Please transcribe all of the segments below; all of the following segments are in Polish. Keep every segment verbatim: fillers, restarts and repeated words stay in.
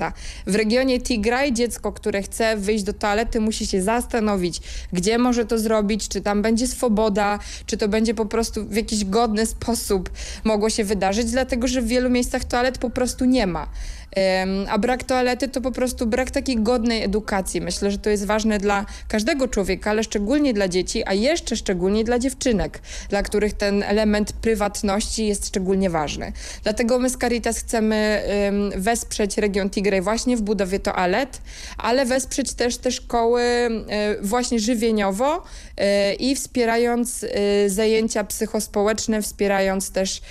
toaleta. W regionie Tigray dziecko, które chce wyjść do toalety, musi się zastanowić, gdzie może to zrobić, czy tam będzie swoboda, czy to będzie po prostu w jakiś godny sposób mogło się wydarzyć, dlatego że w wielu miejscach toalet po prostu nie ma. A brak toalety to po prostu brak takiej godnej edukacji. Myślę, że to jest ważne dla każdego człowieka, ale szczególnie dla dzieci, a jeszcze szczególnie dla dziewczynek, dla których ten element prywatności jest szczególnie ważny. Dlatego my z Caritas chcemy wesprzeć region Tigray właśnie w budowie toalet, ale wesprzeć też te szkoły właśnie żywieniowo i wspierając zajęcia psychospołeczne, wspierając też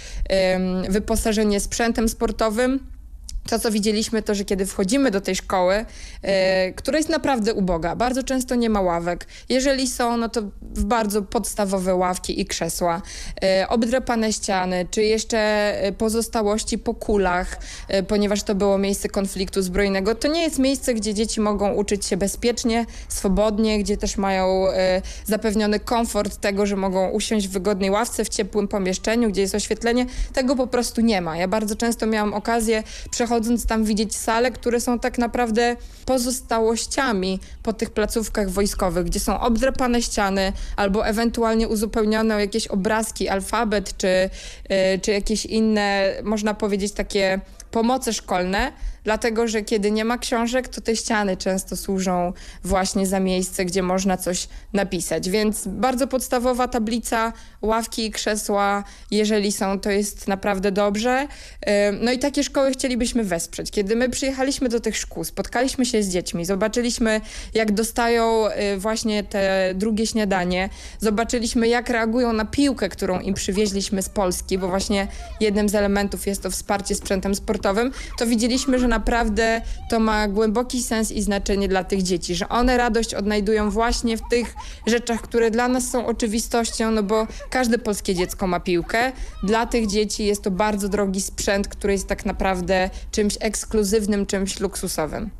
wyposażenie sprzętem sportowym. To, co widzieliśmy, to, że kiedy wchodzimy do tej szkoły, e, która jest naprawdę uboga, bardzo często nie ma ławek. Jeżeli są, no to w bardzo podstawowe ławki i krzesła, e, obdrapane ściany, czy jeszcze pozostałości po kulach, e, ponieważ to było miejsce konfliktu zbrojnego. To nie jest miejsce, gdzie dzieci mogą uczyć się bezpiecznie, swobodnie, gdzie też mają e, zapewniony komfort tego, że mogą usiąść w wygodnej ławce, w ciepłym pomieszczeniu, gdzie jest oświetlenie. Tego po prostu nie ma. Ja bardzo często miałam okazję przechodzić Chodząc tam widzieć sale, które są tak naprawdę pozostałościami po tych placówkach wojskowych, gdzie są obdrapane ściany albo ewentualnie uzupełnione o jakieś obrazki, alfabet czy, yy, czy jakieś inne, można powiedzieć, takie pomoce szkolne, dlatego że kiedy nie ma książek, to te ściany często służą właśnie za miejsce, gdzie można coś napisać. Więc bardzo podstawowa tablica, ławki i krzesła, jeżeli są, to jest naprawdę dobrze. No i takie szkoły chcielibyśmy wesprzeć. Kiedy my przyjechaliśmy do tych szkół, spotkaliśmy się z dziećmi, zobaczyliśmy, jak dostają właśnie te drugie śniadanie, zobaczyliśmy, jak reagują na piłkę, którą im przywieźliśmy z Polski, bo właśnie jednym z elementów jest to wsparcie sprzętem sportowym, to widzieliśmy, że naprawdę to ma głęboki sens i znaczenie dla tych dzieci, że one radość odnajdują właśnie w tych rzeczach, które dla nas są oczywistością, no bo każde polskie dziecko ma piłkę. Dla tych dzieci jest to bardzo drogi sprzęt, który jest tak naprawdę czymś ekskluzywnym, czymś luksusowym.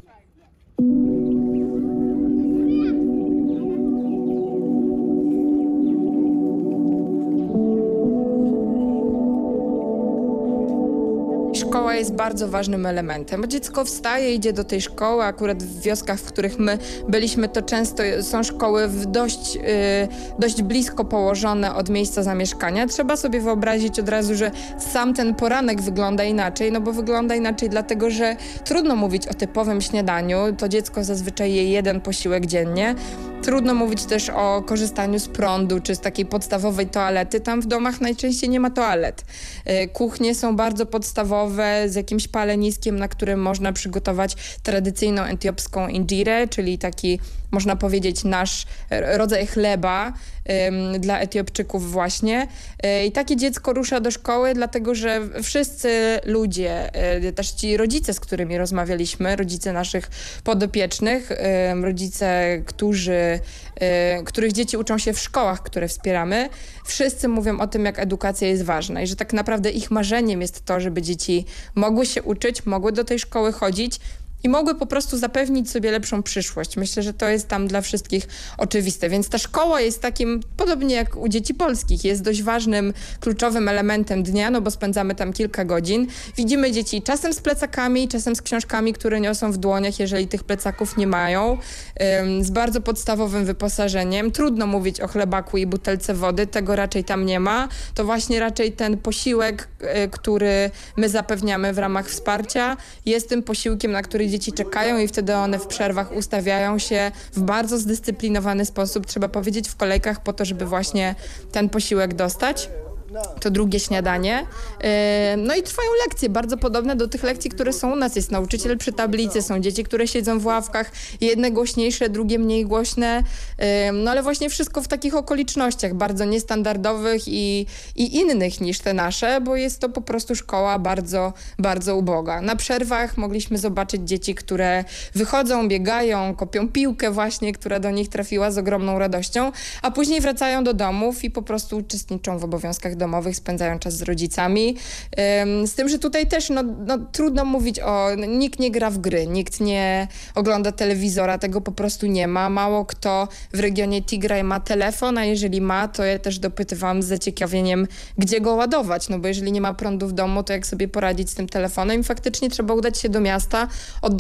Szkoła jest bardzo ważnym elementem. Dziecko wstaje, idzie do tej szkoły, akurat w wioskach, w których my byliśmy, to często są szkoły w dość, yy, dość blisko położone od miejsca zamieszkania. Trzeba sobie wyobrazić od razu, że sam ten poranek wygląda inaczej, no bo wygląda inaczej dlatego, że trudno mówić o typowym śniadaniu. To dziecko zazwyczaj je jeden posiłek dziennie. Trudno mówić też o korzystaniu z prądu, czy z takiej podstawowej toalety. Tam w domach najczęściej nie ma toalet. Kuchnie są bardzo podstawowe, z jakimś paleniskiem, na którym można przygotować tradycyjną etiopską injirę, czyli taki, można powiedzieć, nasz rodzaj chleba ym, dla Etiopczyków właśnie. Yy, I takie dziecko rusza do szkoły, dlatego że wszyscy ludzie, yy, też ci rodzice, z którymi rozmawialiśmy, rodzice naszych podopiecznych, yy, rodzice, którzy Y, których dzieci uczą się w szkołach, które wspieramy, wszyscy mówią o tym, jak edukacja jest ważna i że tak naprawdę ich marzeniem jest to, żeby dzieci mogły się uczyć, mogły do tej szkoły chodzić i mogły po prostu zapewnić sobie lepszą przyszłość. Myślę, że to jest tam dla wszystkich oczywiste. Więc ta szkoła jest takim, podobnie jak u dzieci polskich, jest dość ważnym, kluczowym elementem dnia, no bo spędzamy tam kilka godzin. Widzimy dzieci czasem z plecakami, czasem z książkami, które niosą w dłoniach, jeżeli tych plecaków nie mają, ym, z bardzo podstawowym wyposażeniem. Trudno mówić o chlebaku i butelce wody, tego raczej tam nie ma. To właśnie raczej ten posiłek, y, który my zapewniamy w ramach wsparcia, jest tym posiłkiem, na który dzieci czekają i wtedy one w przerwach ustawiają się w bardzo zdyscyplinowany sposób, trzeba powiedzieć, w kolejkach po to, żeby właśnie ten posiłek dostać. To drugie śniadanie. No i trwają lekcje, bardzo podobne do tych lekcji, które są u nas. Jest nauczyciel przy tablicy, są dzieci, które siedzą w ławkach, jedne głośniejsze, drugie mniej głośne. No ale właśnie wszystko w takich okolicznościach bardzo niestandardowych i, i innych niż te nasze, bo jest to po prostu szkoła bardzo, bardzo uboga. Na przerwach mogliśmy zobaczyć dzieci, które wychodzą, biegają, kopią piłkę właśnie, która do nich trafiła z ogromną radością, a później wracają do domów i po prostu uczestniczą w obowiązkach domowych, spędzają czas z rodzicami. Z tym, że tutaj też no, no, trudno mówić o... Nikt nie gra w gry, nikt nie ogląda telewizora, tego po prostu nie ma. Mało kto w regionie Tigray ma telefon, a jeżeli ma, to ja też dopytywałam z zaciekawieniem, gdzie go ładować, no bo jeżeli nie ma prądu w domu, to jak sobie poradzić z tym telefonem i faktycznie trzeba udać się do miasta, od